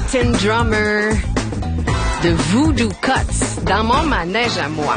Latin Drummer de Voodoo Cuts dans mon manège à moi.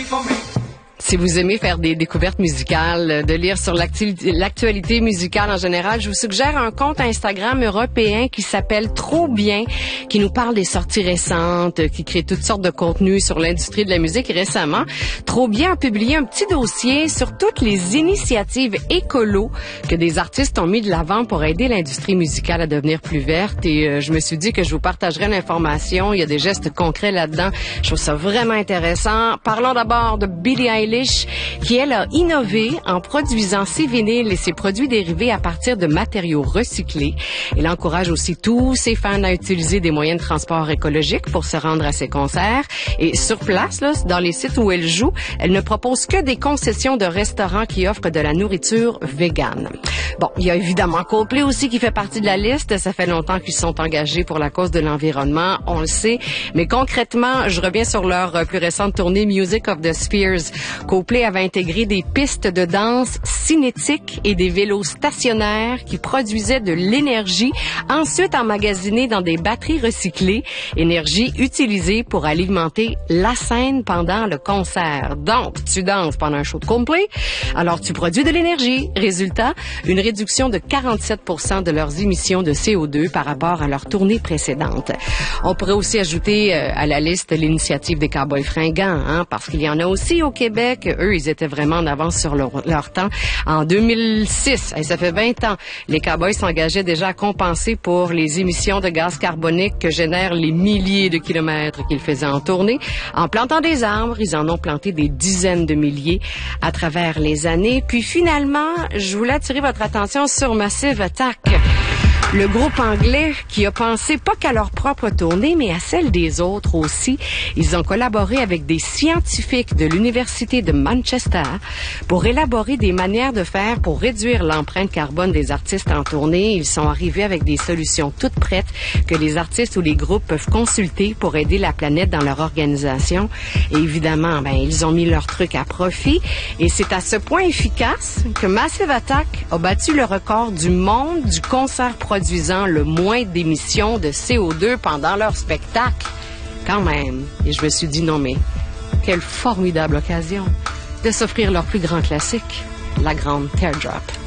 Si vous aimez faire des découvertes musicales, de lire sur l'actualité musicale en général, je vous suggère un compte Instagram européen qui s'appelle Trop Bien, qui nous parle des sorties récentes, qui crée toutes sortes de contenus sur l'industrie de la musique. Et récemment, Trop Bien a publié un petit dossier sur toutes les initiatives écolos que des artistes ont mis de l'avant pour aider l'industrie musicale à devenir plus verte. Et je me suis dit que je vous partagerais l'information. Il y a des gestes concrets là-dedans. Je trouve ça vraiment intéressant. Parlons d'abord de Billie Eilish, qui, elle, a innové en produisant ses vinyles et ses produits dérivés à partir de matériaux recyclés. Elle encourage aussi tous ses fans à utiliser des moyens de transport écologiques pour se rendre à ses concerts. Et sur place, là, dans les sites où elle joue, elle ne propose que des concessions de restaurants qui offrent de la nourriture végane. Bon, il y a évidemment Coldplay aussi qui fait partie de la liste. Ça fait longtemps qu'ils sont engagés pour la cause de l'environnement, on le sait. Mais concrètement, je reviens sur leur plus récente tournée Music of the Spheres. Coldplay avait intégré des pistes de danse cinétiques et des vélos stationnaires qui produisaient de l'énergie, ensuite emmagasinée dans des batteries recyclées, énergie utilisée pour alimenter la scène pendant le concert. Donc, tu danses pendant un show de Coldplay, alors tu produis de l'énergie. Résultat, une réduction de 47% de leurs émissions de CO2 par rapport à leur tournée précédente. On pourrait aussi ajouter à la liste l'initiative des Cowboys fringants, parce qu'il y en a aussi au Québec. Eux, ils étaient vraiment en avance sur leur temps. En 2006, ça fait 20 ans, les Cowboys s'engageaient déjà à compenser pour les émissions de gaz carbonique que génèrent les milliers de kilomètres qu'ils faisaient en tournée. En plantant des arbres, ils en ont planté des dizaines de milliers à travers les années. Puis finalement, je voulais attirer votre attention sur Massive Attack. Le groupe anglais qui a pensé pas qu'à leur propre tournée, mais à celle des autres aussi. Ils ont collaboré avec des scientifiques de l'Université de Manchester pour élaborer des manières de faire pour réduire l'empreinte carbone des artistes en tournée. Ils sont arrivés avec des solutions toutes prêtes que les artistes ou les groupes peuvent consulter pour aider la planète dans leur organisation. Et évidemment, ils ont mis leur truc à profit. Et c'est à ce point efficace que Massive Attack a battu le record du monde du concert produisant le moins d'émissions de CO2 pendant leur spectacle. Quand même. Et je me suis dit, non mais, quelle formidable occasion de s'offrir leur plus grand classique, la grande Teardrop.